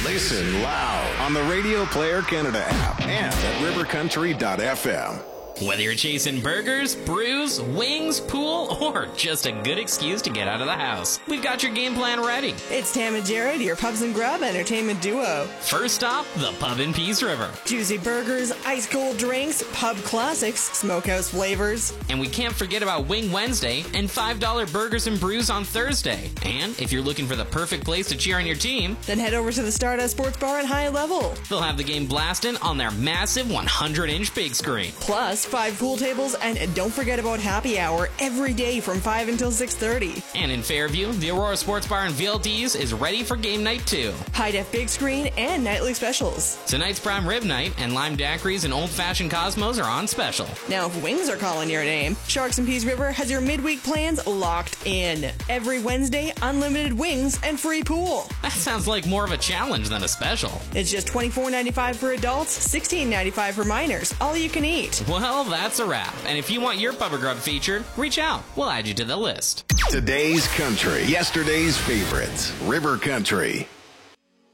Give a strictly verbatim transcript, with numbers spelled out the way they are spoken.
Listen loud on the Radio Player Canada app and at river country dot f m. Whether you're chasing burgers, brews, wings, pool, or just a good excuse to get out of the house, we've got your game plan ready. It's Tam and Jared, your Pubs and Grub entertainment duo. First stop, the Pub in Peace River. Juicy burgers, ice-cold drinks, pub classics, smokehouse flavors. And we can't forget about Wing Wednesday and five dollar burgers and brews on Thursday. And if you're looking for the perfect place to cheer on your team, then head over to the Stardust Sports Bar at High Level. They'll have the game blasting on their massive one hundred inch big screen. Plus, five pool tables, and don't forget about happy hour every day from five until six thirty. And in Fairview, the Aurora Sports Bar and V L Ts is ready for game night too. High-def big screen and nightly specials. Tonight's prime rib night and lime daiquiris and old-fashioned Cosmos are on special. Now, if wings are calling your name, Sharks and Peace River has your midweek plans locked in. Every Wednesday, unlimited wings and free pool. That sounds like more of a challenge than a special. It's just twenty-four ninety-five for adults, sixteen ninety-five for minors. All you can eat. Well, that's a wrap. And if you want your Pub or Grub featured, reach out. We'll add you to the list. Today's country, yesterday's favorites. River Country.